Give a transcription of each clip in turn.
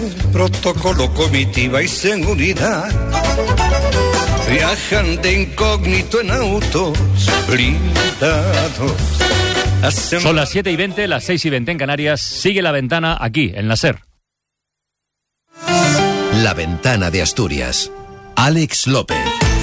Protocolo, comitiva y seguridad. Viajan de incógnito en autos blindados. Son las 7:20, las 6:20 en Canarias. Sigue La Ventana aquí, en la SER. La Ventana de Asturias. Alex López.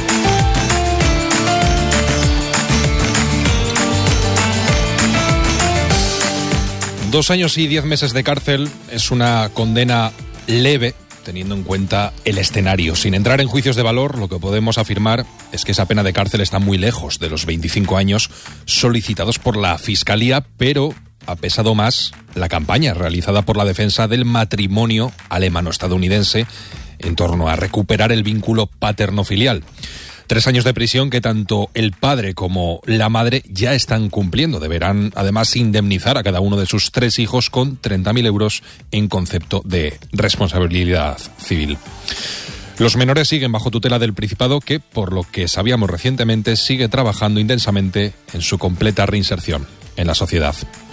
Dos años y 10 meses de cárcel es una condena leve, teniendo en cuenta el escenario. Sin entrar en juicios de valor, lo que podemos afirmar es que esa pena de cárcel está muy lejos de los 25 años solicitados por la Fiscalía, pero ha pesado más la campaña realizada por la defensa del matrimonio alemano-estadounidense en torno a recuperar el vínculo paterno-filial. 3 años de prisión que tanto el padre como la madre ya están cumpliendo. Deberán además indemnizar a cada uno de sus 3 hijos con 30.000 euros en concepto de responsabilidad civil. Los menores siguen bajo tutela del Principado que, por lo que sabíamos recientemente, sigue trabajando intensamente en su completa reinserción en la sociedad.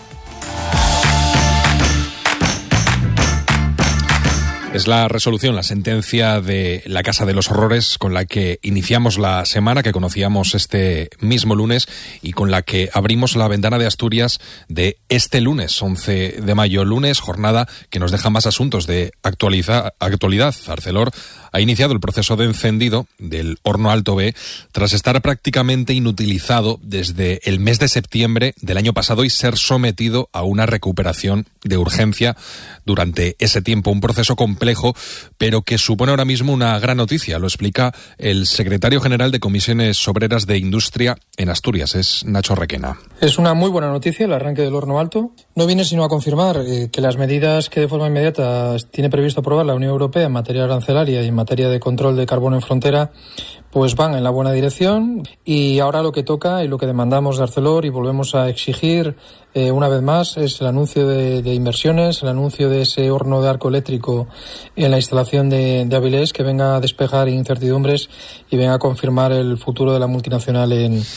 Es la resolución, la sentencia de la Casa de los Horrores con la que iniciamos la semana, que conocíamos este mismo lunes y con la que abrimos la ventana de Asturias de este lunes, 11 de mayo, lunes, jornada que nos deja más asuntos de actualidad. Arcelor ha iniciado el proceso de encendido del horno Alto B tras estar prácticamente inutilizado desde el mes de septiembre del año pasado y ser sometido a una recuperación de urgencia durante ese tiempo. Un proceso complejo, pero que supone ahora mismo una gran noticia. Lo explica el secretario general de Comisiones Obreras de Industria en Asturias, es Nacho Requena. Es una muy buena noticia el arranque del horno Alto. No viene sino a confirmar que las medidas que de forma inmediata tiene previsto aprobar la Unión Europea en materia arancelaria y en materia de control de carbono en frontera pues van en la buena dirección, y ahora lo que toca y lo que demandamos de Arcelor y volvemos a exigir una vez más es el anuncio de inversiones, el anuncio de ese horno de arco eléctrico en la instalación de Avilés, que venga a despejar incertidumbres y venga a confirmar el futuro de la multinacional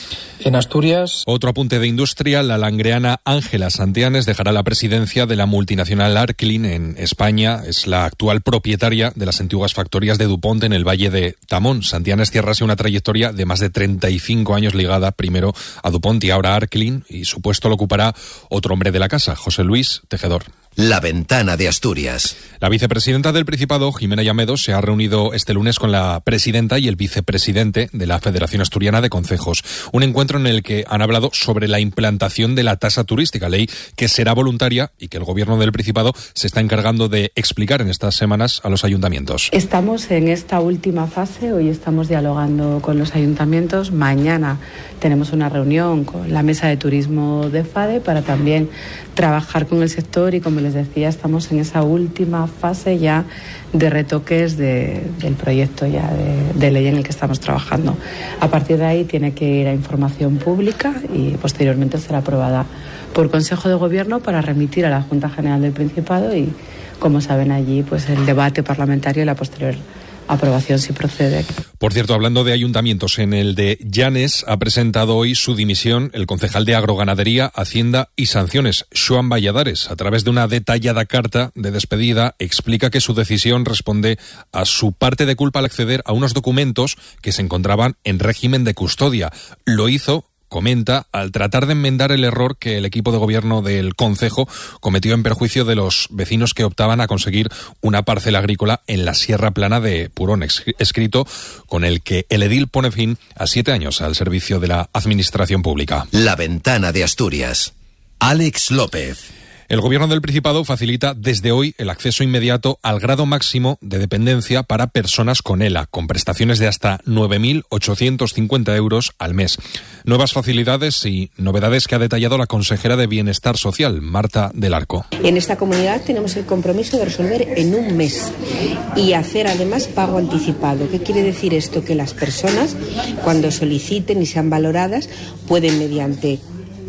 en Asturias. Otro apunte de industria: la langreana Ángela Santianes dejará la presidencia de la multinacional Arklin en España. Es la actual propietaria de las antiguas factorías de DuPont en el Valle de Tamón. Santianes cierra una trayectoria de más de 35 años ligada primero a DuPont y ahora a Arklin, y su puesto lo ocupará otro hombre de la casa, José Luis Tejedor. La Ventana de Asturias. La vicepresidenta del Principado, Jimena Llamedo, se ha reunido este lunes con la presidenta y el vicepresidente de la Federación Asturiana de Concejos. Un encuentro en el que han hablado sobre la implantación de la tasa turística, ley que será voluntaria y que el gobierno del Principado se está encargando de explicar en estas semanas a los ayuntamientos. Estamos en esta última fase, hoy estamos dialogando con los ayuntamientos. Mañana tenemos una reunión con la Mesa de Turismo de FADE para también trabajar con el sector y, como les decía, estamos en esa última fase ya de retoques del proyecto ya de ley en el que estamos trabajando. A partir de ahí tiene que ir a información pública y posteriormente será aprobada por Consejo de Gobierno para remitir a la Junta General del Principado y, como saben, allí pues el debate parlamentario y la posterior aprobación si procede. Por cierto, hablando de ayuntamientos, en el de Llanes ha presentado hoy su dimisión el concejal de Agroganadería, Hacienda y Sanciones, Xoán Valladares. A través de una detallada carta de despedida, explica que su decisión responde a su parte de culpa al acceder a unos documentos que se encontraban en régimen de custodia. Lo hizo, comenta, al tratar de enmendar el error que el equipo de gobierno del concejo cometió en perjuicio de los vecinos que optaban a conseguir una parcela agrícola en la Sierra Plana de Purón, escrito con el que el edil pone fin a 7 años al servicio de la administración pública. La Ventana de Asturias. Alex López. El gobierno del Principado facilita desde hoy el acceso inmediato al grado máximo de dependencia para personas con ELA, con prestaciones de hasta 9.850 euros al mes. Nuevas facilidades y novedades que ha detallado la consejera de Bienestar Social, Marta del Arco. En esta comunidad tenemos el compromiso de resolver en un mes y hacer además pago anticipado. ¿Qué quiere decir esto? Que las personas, cuando soliciten y sean valoradas, pueden, mediante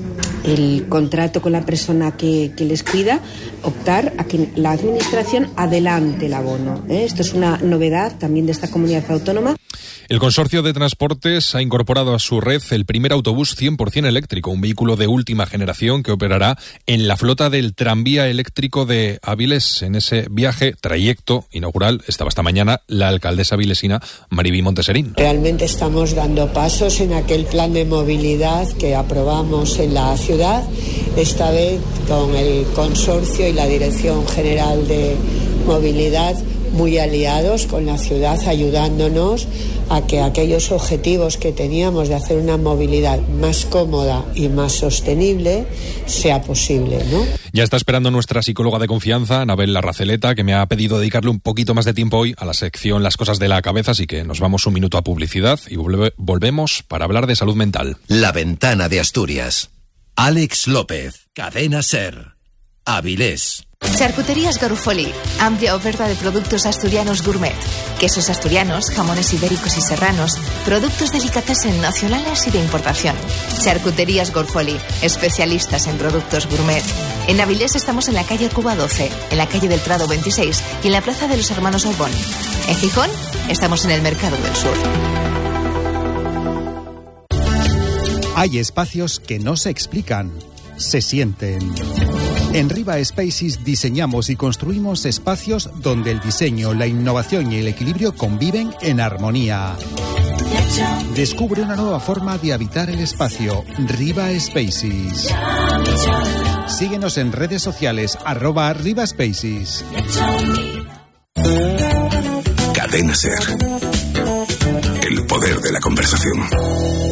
el contrato con la persona que les cuida, optar a que la administración adelante el abono. Esto es una novedad también de esta comunidad autónoma. El Consorcio de Transportes ha incorporado a su red el primer autobús 100% eléctrico, un vehículo de última generación que operará en la flota del tranvía eléctrico de Avilés. En ese trayecto inaugural estaba esta mañana la alcaldesa avilesina Mariví Monteserín. Realmente estamos dando pasos en aquel plan de movilidad que aprobamos en la ciudad, esta vez con el consorcio y la Dirección General de Movilidad muy aliados con la ciudad, ayudándonos a que aquellos objetivos que teníamos de hacer una movilidad más cómoda y más sostenible sea posible, ¿no? Ya está esperando nuestra psicóloga de confianza, Anabel Larraceleta, que me ha pedido dedicarle un poquito más de tiempo hoy a la sección Las cosas de la cabeza, así que nos vamos un minuto a publicidad y volvemos para hablar de salud mental. La Ventana de Asturias. Alex López, Cadena SER, Avilés. Charcuterías Garufoli, amplia oferta de productos asturianos gourmet, quesos asturianos, jamones ibéricos y serranos, productos delicatessen nacionales y de importación. Charcuterías Garufoli, especialistas en productos gourmet. En Avilés estamos en la calle Cuba 12, en la calle del Prado 26 y en la plaza de los Hermanos Orbón. En Gijón estamos en el Mercado del Sur. Hay espacios que no se explican, se sienten. En Riva Spaces diseñamos y construimos espacios donde el diseño, la innovación y el equilibrio conviven en armonía. Descubre una nueva forma de habitar el espacio. Riva Spaces. Síguenos en redes sociales @Riva Spaces. Cadena SER. El poder de la conversación.